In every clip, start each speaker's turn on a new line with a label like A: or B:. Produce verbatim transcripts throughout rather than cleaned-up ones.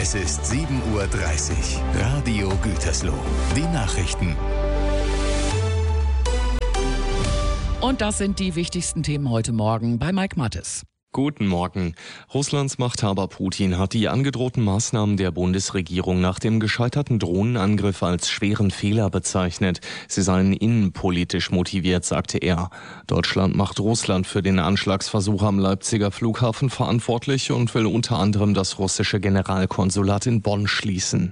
A: Es ist sieben Uhr dreißig. Radio Gütersloh. Die Nachrichten.
B: Und das sind die wichtigsten Themen heute Morgen bei Mike Mattes.
C: Guten Morgen. Russlands Machthaber Putin hat die angedrohten Maßnahmen der Bundesregierung nach dem gescheiterten Drohnenangriff als schweren Fehler bezeichnet. Sie seien innenpolitisch motiviert, sagte er. Deutschland macht Russland für den Anschlagsversuch am Leipziger Flughafen verantwortlich und will unter anderem das russische Generalkonsulat in Bonn schließen.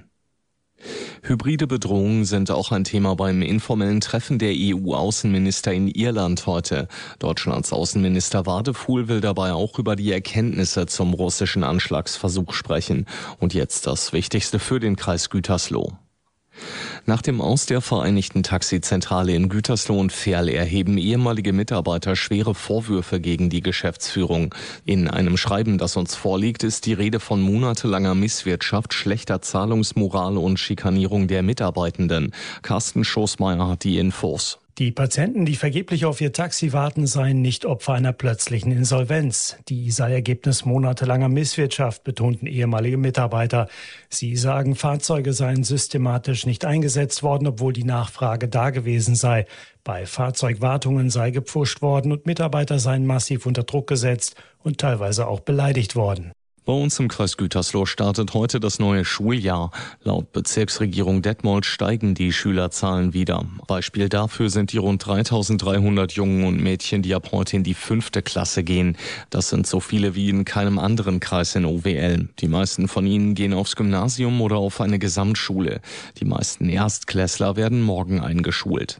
C: Hybride Bedrohungen sind auch ein Thema beim informellen Treffen der E U-Außenminister in Irland heute. Deutschlands Außenminister Wadefuhl will dabei auch über die Erkenntnisse zum russischen Anschlagsversuch sprechen. Und jetzt das Wichtigste für den Kreis Gütersloh. Nach dem Aus der Vereinigten Taxizentrale in Gütersloh und Verl erheben ehemalige Mitarbeiter schwere Vorwürfe gegen die Geschäftsführung. In einem Schreiben, das uns vorliegt, ist die Rede von monatelanger Misswirtschaft, schlechter Zahlungsmoral und Schikanierung der Mitarbeitenden. Carsten Schoßmeier hat die Infos.
D: Die Patienten, die vergeblich auf ihr Taxi warten, seien nicht Opfer einer plötzlichen Insolvenz. Die sei Ergebnis monatelanger Misswirtschaft, betonten ehemalige Mitarbeiter. Sie sagen, Fahrzeuge seien systematisch nicht eingesetzt worden, obwohl die Nachfrage da gewesen sei. Bei Fahrzeugwartungen sei gepfuscht worden und Mitarbeiter seien massiv unter Druck gesetzt und teilweise auch beleidigt worden.
C: Bei uns im Kreis Gütersloh startet heute das neue Schuljahr. Laut Bezirksregierung Detmold steigen die Schülerzahlen wieder. Beispiel dafür sind die rund dreitausenddreihundert Jungen und Mädchen, die ab heute in die fünfte Klasse gehen. Das sind so viele wie in keinem anderen Kreis in O W L. Die meisten von ihnen gehen aufs Gymnasium oder auf eine Gesamtschule. Die meisten Erstklässler werden morgen eingeschult.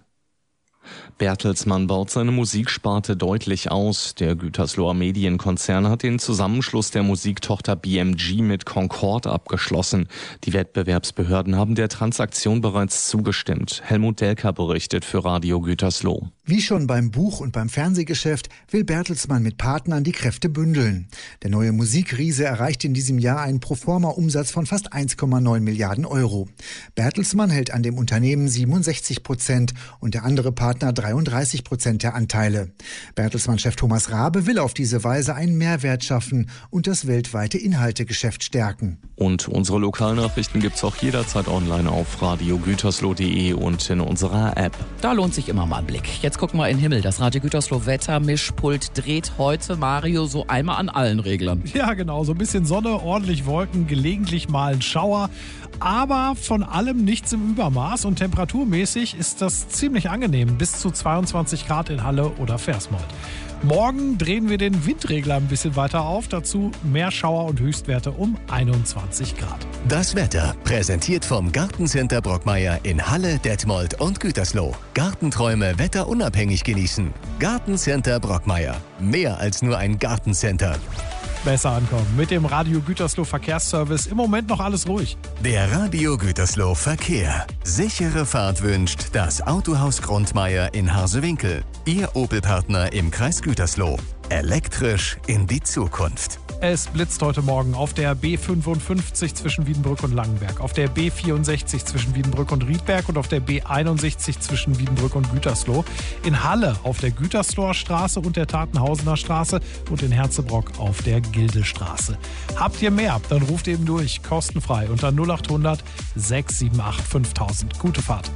C: Bertelsmann baut seine Musiksparte deutlich aus. Der Gütersloher Medienkonzern hat den Zusammenschluss der Musiktochter B M G mit Concord abgeschlossen. Die Wettbewerbsbehörden haben der Transaktion bereits zugestimmt. Helmut Delker berichtet für Radio Gütersloh.
E: Wie schon beim Buch- und beim Fernsehgeschäft will Bertelsmann mit Partnern die Kräfte bündeln. Der neue Musikriese erreicht in diesem Jahr einen Proforma-Umsatz von fast eins Komma neun Milliarden Euro. Bertelsmann hält an dem Unternehmen siebenundsechzig Prozent und der andere Partner dreiunddreißig Prozent der Anteile. Bertelsmann-Chef Thomas Rabe will auf diese Weise einen Mehrwert schaffen und das weltweite Inhaltegeschäft stärken.
C: Und unsere Lokalnachrichten gibt's auch jederzeit online auf radio gütersloh punkt de und in unserer App.
B: Da lohnt sich immer mal ein Blick. Jetzt gucken wir in den Himmel. Das Radio Gütersloh Wettermischpult dreht heute, Mario, so einmal an allen Reglern.
F: Ja, genau. So ein bisschen Sonne, ordentlich Wolken, gelegentlich mal ein Schauer. Aber von allem nichts im Übermaß. Und temperaturmäßig ist das ziemlich angenehm. Bis zu zweiundzwanzig Grad in Halle oder Versmold. Morgen drehen wir den Windregler ein bisschen weiter auf. Dazu mehr Schauer und Höchstwerte um einundzwanzig Grad.
A: Das Wetter präsentiert vom Gartencenter Brockmeier in Halle, Detmold und Gütersloh. Gartenträume wetterunabhängig genießen. Gartencenter Brockmeier. Mehr als nur ein Gartencenter.
F: Besser ankommen. Mit dem Radio Gütersloh Verkehrsservice im Moment noch alles ruhig.
A: Der Radio Gütersloh Verkehr. Sichere Fahrt wünscht das Autohaus Grundmeier in Harsewinkel. Ihr Opel-Partner im Kreis Gütersloh. Elektrisch in die Zukunft.
F: Es blitzt heute Morgen auf der B fünfundfünfzig zwischen Wiedenbrück und Langenberg, auf der B vierundsechzig zwischen Wiedenbrück und Riedberg und auf der B einundsechzig zwischen Wiedenbrück und Gütersloh. In Halle auf der Gütersloher Straße und der Tatenhausener Straße und in Herzebrock auf der Gildestraße. Habt ihr mehr? Dann ruft eben durch, kostenfrei unter null acht hundert sechs sieben acht fünftausend. Gute Fahrt.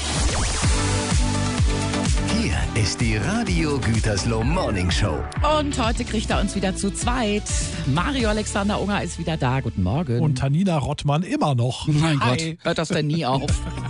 A: Hier ist die Radio Gütersloh Morning Show.
B: Und heute kriegt er uns wieder zu zweit. Mario Alexander Unger ist wieder da. Guten Morgen.
F: Und Tanina Rottmann immer noch.
B: Mein
F: Hi.
B: Gott, hört das denn nie auf?